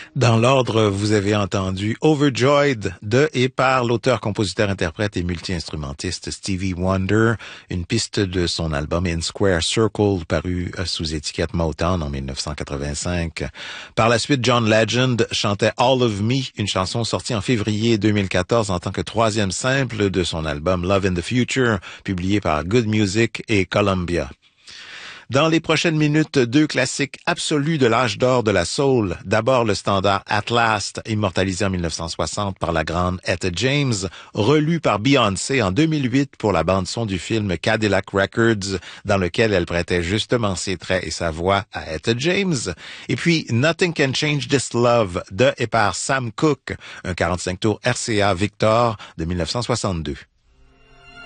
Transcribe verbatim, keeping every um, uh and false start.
Dans l'ordre, vous avez entendu Overjoyed de et par l'auteur, compositeur, interprète et multi-instrumentiste Stevie Wonder, une piste de son album In Square Circle paru sous étiquette Motown en dix-neuf cent quatre-vingt-cinq. Par la suite, John Legend chantait All of Me, une chanson sortie en février deux mille quatorze en tant que troisième simple de son album Love in the Future, publié par Good Music et Columbia. Dans les prochaines minutes, deux classiques absolus de l'âge d'or de la soul. D'abord, le standard At Last, immortalisé en dix-neuf cent soixante par la grande Etta James, relu par Beyoncé en deux mille huit pour la bande-son du film Cadillac Records, dans lequel elle prêtait justement ses traits et sa voix à Etta James. Et puis, Nothing Can Change This Love, de et par Sam Cooke, un quarante-cinq tours R C A Victor de dix-neuf cent soixante-deux.